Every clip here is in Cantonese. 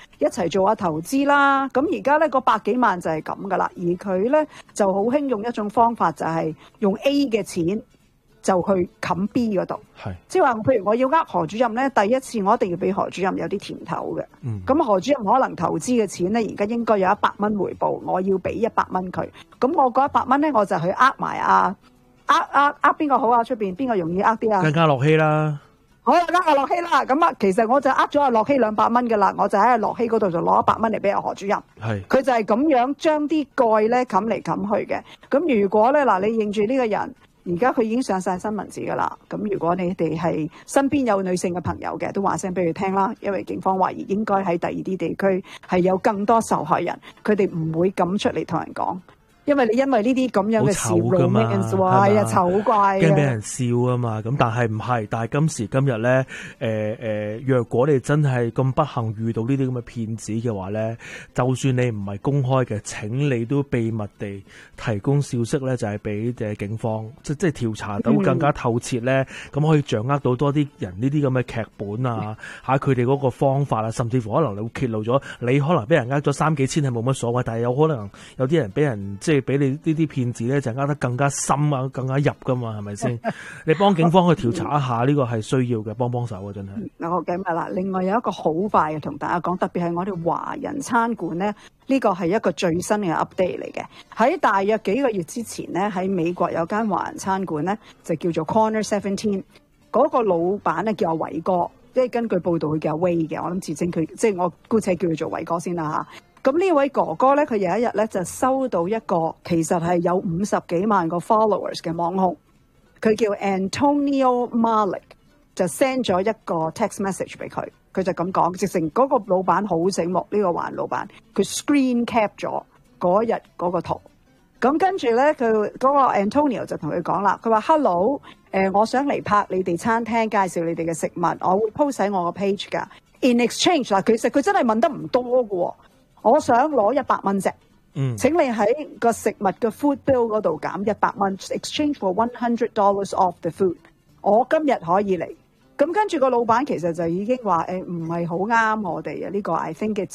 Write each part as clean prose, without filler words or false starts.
一齊做下投資啦。咁而家咧個百幾萬就係咁噶啦，而佢咧就好興用一種方法，就係用 A 嘅錢就去冚 B 嗰度。係，即係話譬如我要何主任咧，第一次我一定要俾何主任有啲甜頭嘅。咁何主任可能投資嘅錢咧，而家應該有100蚊回報，我要俾100蚊佢。咁我嗰100蚊咧，我就去呃埋邊個好啊？出邊邊個容易呃啲啊？ 更加樂希啦。 好啦，呃阿樂希啦。咁其實我就呃咗阿樂希200蚊㗎啦，我就喺阿樂希嗰度就攞100蚊嚟俾阿何主任。佢就係咁樣將啲蓋咧冚嚟冚去嘅。咁如果咧嗱，你認住呢個人，而家佢已經上晒新聞紙㗎啦。咁如果你哋係身邊有女性嘅朋友嘅，都話聲俾佢聽啦。因為警方懷疑應該喺第二啲地區係有更多受害人，佢哋唔會咁出嚟同人講。因為呢啲咁樣嘅事 romance 係啊，醜怪嘅， 驚俾人笑啊嘛。咁但係唔係，但係今時今日咧，若果你真係咁不幸遇到呢啲咁嘅騙子嘅話咧，就算你唔係公開嘅，請你都秘密地提供消息咧，就係俾警方，即係調查到更加透徹咧，咁可以掌握到多啲人呢啲咁嘅劇本啊，嚇佢哋嗰個方法啊，甚至乎可能你會揭露咗，你可能俾人呃咗3幾千係冇乜所謂，但係有可能有啲人俾人即係俾你呢啲騙子咧就呃得更加深啊，更加入噶嘛，係咪先？你幫警方去調查一下呢個係需要嘅，幫手啊，真係。 我嘅咪啦，另外有一個好快嘅同大家講，特別係我哋華人餐館咧，呢個係一個最新嘅 update 嚟嘅。喺大約幾個月之前咧，喺美國有間華人餐館咧，就叫做 Corner 17，嗰個老闆咧叫阿偉哥，即係根據報道佢叫阿威嘅，我諗自稱佢，即係我姑且叫佢做偉哥先啦嚇。咁呢位哥哥咧，佢有一日咧就收到一個其實係有50幾萬個 followers 嘅網紅，佢叫 Antonio Malik， 就 send 咗一個 text message 俾佢，佢就咁講，直情嗰個老闆好醒目，呢個華人老闆，佢 screen cap 咗嗰日嗰個圖，咁跟住咧佢嗰個 Antonio 就同佢講啦，佢話 Hello，我想嚟拍你哋餐廳，介紹你哋嘅食物，我會 post 喺我個 page 㗎。In exchange 嗱，其實佢真係問得唔多㗎喎。我想攞100蚊啫，請你喺個食物嘅 food bill 嗰度減100蚊 ，exchange for $100 off the food。我今日可以嚟，咁跟住個老闆其實就已經話唔係好啱我哋啊，呢個 I think it's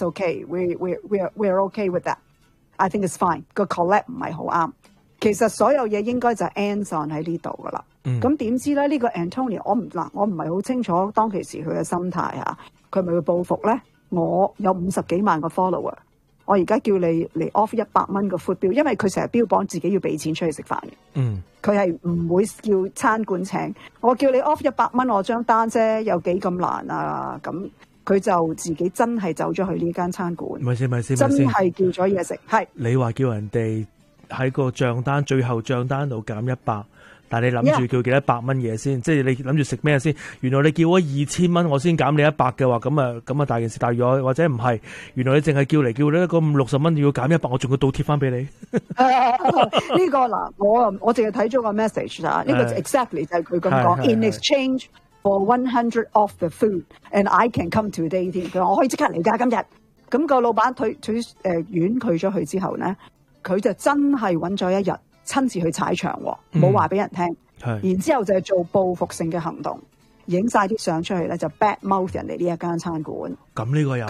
okay，we're okay with that。I think it's fine。個 collect 唔係好啱，其實所有嘢應該就 ends on 喺呢度噶啦。咁點知咧呢個 Antonio 我唔係好清楚當其時佢嘅心態嚇，佢咪會報復咧？我有50幾萬個 follower， 我而家叫你嚟 off 100蚊個 food bill， 因為佢成日標榜自己要俾錢出去食飯嘅。佢係唔會叫餐館請，我叫你 off 100蚊我張單啫，有幾咁難啊？咁佢就自己真係走咗去呢間餐館， 咪先， 真係叫咗嘢食。係你話叫人哋喺個帳單最後帳單度減100。但係你諗住叫幾多100蚊嘢先？即係你諗住食咩先？原來你叫咗2000蚊，我先減你100嘅話，咁啊大件事大咗，或者唔係？原來你淨係叫嚟叫咧，嗰50-60蚊要減100，我仲要倒貼翻俾你。 呢個嗱，我淨係睇咗個 message 啊，呢個 exactly 就係佢咁講。In exchange for $100 off the food, and I can come today 添。佢話我可以即刻嚟㗎今日。咁個老闆婉拒咗佢之後咧，佢就真係揾咗一日。親自去踩場喎，冇話俾人聽，然之後就係做報復性嘅行動，影晒啲相出去咧，就 bad mouth 人哋呢一間餐館。 咁呢個又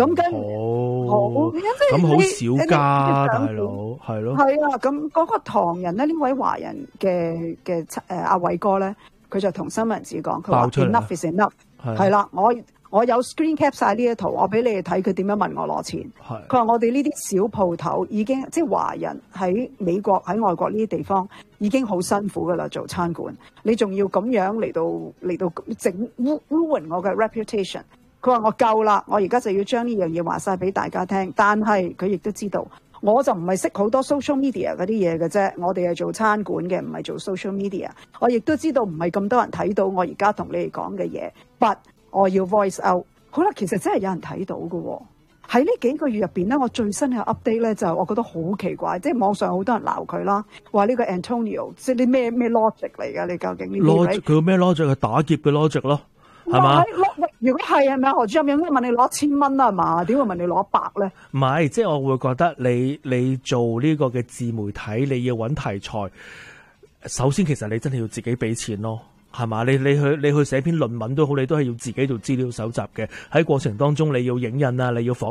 好少家大佬，係咯。 係啊，咁嗰個唐人咧，呢位華人嘅阿偉哥咧，佢就同新聞紙講，佢話 enough is enough， 係啦，我有 screen cap 晒呢一圖，我俾你哋睇佢點樣問我攞錢。佢話我哋呢啲小鋪頭已經即係華人喺美國喺外國呢啲地方已經好辛苦噶啦，做餐館，你仲要咁樣嚟到整ruin我嘅 reputation。佢話我夠啦，我而家就要將呢樣嘢話晒俾大家聽。但係佢亦都知道，我就唔係識好多 social media 嗰啲嘢嘅啫，我哋係做餐館嘅，唔係做 social media。我亦都知道唔係咁多人睇到我而家同你哋講嘅嘢，but我要 voice out。好啦，其實真係有人睇到嘅喎。喺呢幾個月入邊咧，我最新嘅 update 咧就係我覺得好奇怪，即係網上好多人鬧佢啦，話呢個 Antonio 即係啲咩 logic 嚟㗎？你究竟呢啲 logic 佢咩 logic 係打劫嘅 logic 咯，係嘛？ 如果係咪何主任應該問你攞1000蚊啊？係嘛？點會問你攞100咧？ 唔係，即係我會覺得你做呢個嘅自媒體，你要揾題材，首先其實你真係要自己俾錢咯。係嘛？你去寫篇論文都好，你都係要自己做資料搜集嘅。喺過程當中，你要影印啊，你要訪。